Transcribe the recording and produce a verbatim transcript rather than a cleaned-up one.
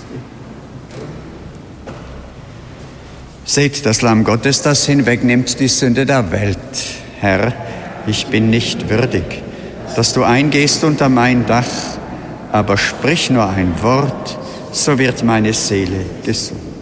Seht das Lamm Gottes, das hinwegnimmt die Sünde der Welt. Herr, ich bin nicht würdig, dass du eingehst unter mein Dach, aber sprich nur ein Wort, so wird meine Seele gesund.